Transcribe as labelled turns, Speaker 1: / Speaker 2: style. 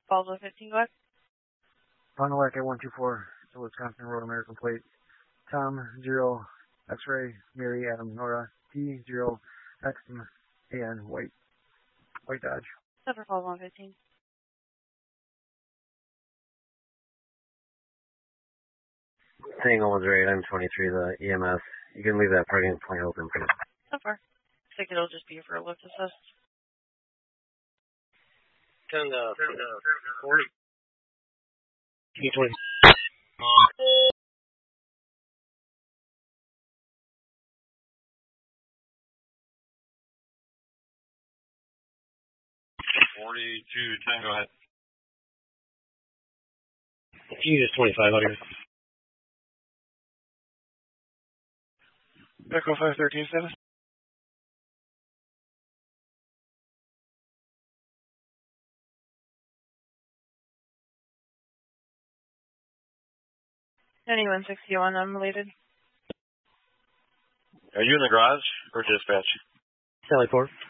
Speaker 1: Falls with 15, go ahead.
Speaker 2: Pontiac at 124, the Wisconsin Road American plate. Tom 0 X-ray Mary Adam Nora T 0 X AN White Dodge.
Speaker 1: Silver Falls 115.
Speaker 3: Tango 108, I'm 23, the EMS. You can leave that parking point open, please.
Speaker 1: So far. I think it'll just be for a lift assist.
Speaker 3: 10 40. E20. 42, 10, go ahead. You just 25 out here.
Speaker 4: Echo 513-7.
Speaker 1: Anyone 61 unrelated?
Speaker 4: Are you in the garage or dispatch?
Speaker 3: Sally 4.